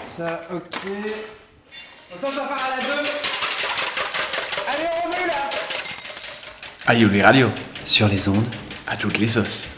Ça, ok. Ça va faire à la 2. Allez, on remue là. Aïe, les radios. Sur les ondes. À toutes les sauces.